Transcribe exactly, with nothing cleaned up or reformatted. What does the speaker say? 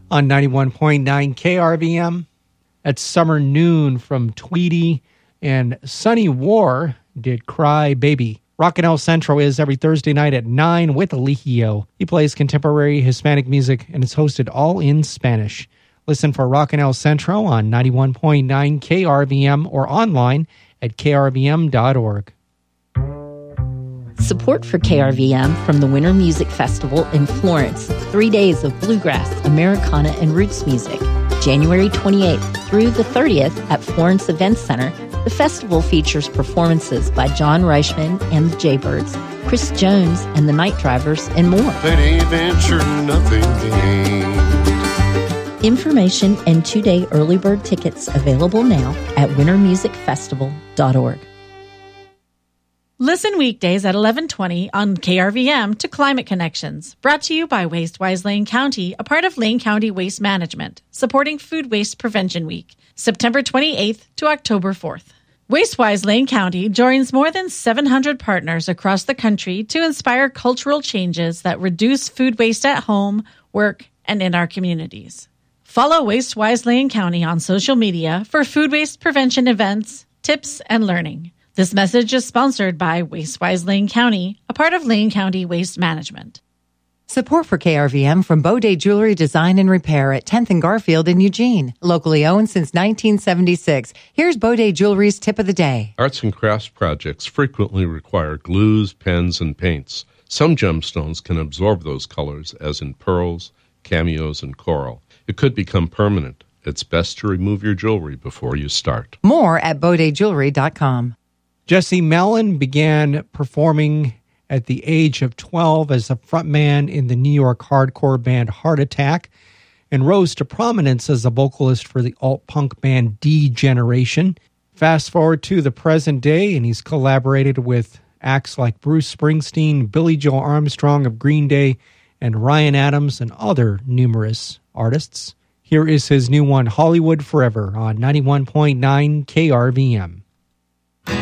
on ninety-one point nine K R V M. At Summer Noon from Tweety, and Sunny War did Cry Baby. Rockin' El Centro is every Thursday night at nine with Eligio. He plays contemporary Hispanic music and is hosted all in Spanish. Listen for Rockin' El Centro on ninety-one point nine K R V M or online at K R V M dot org. Support for K R V M from the Winter Music Festival in Florence. Three days of bluegrass, Americana, and roots music. January twenty-eighth through the thirtieth at Florence Events Center. The festival features performances by John Reichman and the Jaybirds, Chris Jones and the Night Drivers, and more. Any venture, nothing gained. Information and two-day early bird tickets available now at winter music festival dot org. Listen weekdays at eleven twenty on K R V M to Climate Connections, brought to you by WasteWise Lane County, a part of Lane County Waste Management, supporting Food Waste Prevention Week, September twenty-eighth to October fourth. WasteWise Lane County joins more than seven hundred partners across the country to inspire cultural changes that reduce food waste at home, work, and in our communities. Follow WasteWise Lane County on social media for food waste prevention events, tips, and learning. This message is sponsored by WasteWise Lane County, a part of Lane County Waste Management. Support for K R V M from Baudet Jewelry Design and Repair at tenth and Garfield in Eugene. Locally owned since nineteen seventy-six. Here's Baudet Jewelry's tip of the day. Arts and crafts projects frequently require glues, pens, and paints. Some gemstones can absorb those colors, as in pearls, cameos, and coral. It could become permanent. It's best to remove your jewelry before you start. More at baudet jewelry dot com. Jesse Mellon began performing at the age of twelve as a frontman in the New York hardcore band Heart Attack, and rose to prominence as a vocalist for the alt-punk band D Generation. Fast forward to the present day, and he's collaborated with acts like Bruce Springsteen, Billy Joe Armstrong of Green Day, and Ryan Adams, and other numerous artists. Here is his new one, Hollywood Forever, on ninety-one point nine K R V M.